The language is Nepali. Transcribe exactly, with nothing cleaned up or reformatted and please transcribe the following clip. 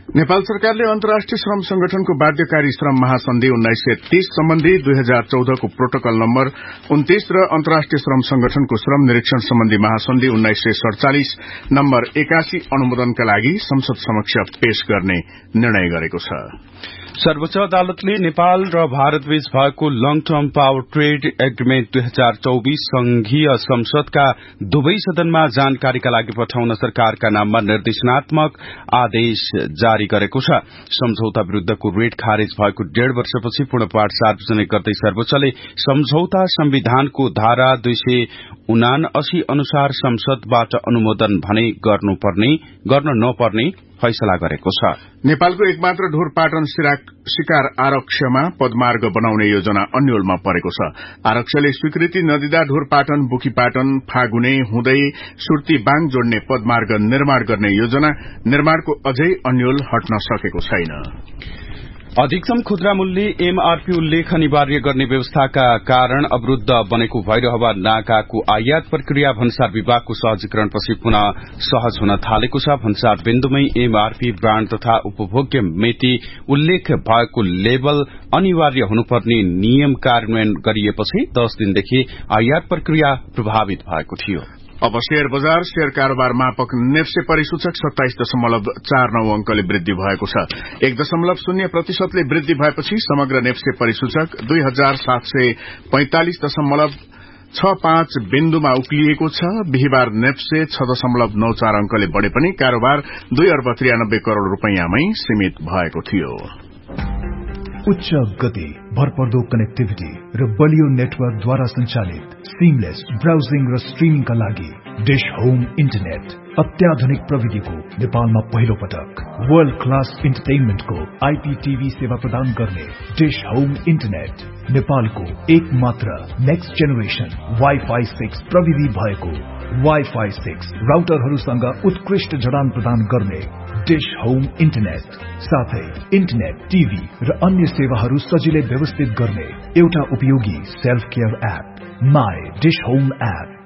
नेपाल सरकारले अन्तर्राष्ट्रिय श्रम संगठनको बाध्यकारी श्रम महासन्धि उन्नाइस सय तीस सम्बन्धी दुई हजार चौधको प्रोटोकल नम्बर उन्तीस र अन्तर्राष्ट्रिय श्रम संगठनको श्रम निरीक्षण सम्बन्धी महासन्धि उन्नाइस सय सड़चालिस नम्बर एकासी अनुमोदनका लागि संसद समक्ष पेश गर्ने निर्णय गरेको छ। सर्वोच्च अदालतले नेपाल र भारतबीच भएको long term power trade agreement दुई हजार चौबीस संघीय संसदका दुवै सदनमा जानकारीका लागि पठाउन सरकारका नाममा निर्देशनात्मक आदेश जारी गरेको छ। सम्झौता विरूद्धको रेट खारेज भएको डेढ़ वर्षपछि पूर्णपाठ सार्वजनिक गर्दै सर्वोच्चले सम्झौता संविधानको धारा दुई सय उनासी अनुसार संसदबाट अनुमोदन भने गर्नुपर्ने गर्न नपर्ने फैसला गरेको छ। नेपालको एकमात्र ढोरपाटन शिकार आरक्षमा पदमार्ग बनाउने योजना अन्यलमा परेको छ। आरक्षले स्वीकृति नदिँदा ढोरपाटन बुकीपाटन फागुने हुँदै सुर्तीबाङ जोड्ने पदमार्ग निर्माण गर्ने योजना निर्माणको अझै अन्यल हट्न सकेको छैन। अधिकतम खुद्रा मूल्य एमआरपी उल्लेख अनिवार्य गर्ने व्यवस्थाका कारण अवरूद्ध बनेको भैरहवा नाकाको आयात प्रक्रिया भन्सार विभागको सहजीकरणपछि पुनः सहज हुन थालेको छ। भन्सार बिन्दुमै एमआरपी ब्राण्ड तथा उपभोग्य मिति उल्लेख भएको लेबल अनिवार्य हुनुपर्ने नियम कार्यान्वयन गरिएपछि दस दिनदेखि आयात प्रक्रिया प्रभावित भएको थियो। अब शेयर बजार शेयर कारोबार मापक नेप्से परिसूचक सत्ताइस दशमलव चार नौ अंकले वृद्धि भएको छ। एक दशमलव शून्य प्रतिशतले वृद्धि भएपछि समग्र नेप्से परिसूचक दुई हजार सात सय पैंतालिस दशमलव छ पाँच बिन्दुमा उक्लिएको छ। बिहिबार नेप्से छ दशमलव नौ चार अंकले बढ़े पनि कारोबार दुई अर्ब त्रियानब्बे करोड़ रूपियाँमै सीमित भएको थियो। उच्च गति, भरपर्दो कनेक्टिभिटी र बलियो नेटवर्कद्वारा संचालित सीमलेस ब्राउजिङ र स्ट्रिमिङका लागि डिश होम इन्टरनेट अत्याधुनिक प्रविधिको नेपालमा पहिलो पटक वर्ल्ड क्लास इन्टरटेनमेन्टको आईपीटीभी सेवा प्रदान गर्ने डिश होम इन्टरनेट नेपालको एक मात्र नेक्स्ट जेनेरेशन वाइफाई सिक्स प्रविधि भएको वाइफाई सिक्स राउटरहरूसँग उत्कृष्ट जडान प्रदान गर्ने डिश होम इन्टरनेट साथै इन्टरनेट टीभी र अन्य सेवाहरू सजिलै व्यवस्थित गर्ने एउटा उपयोगी self care app my dish home app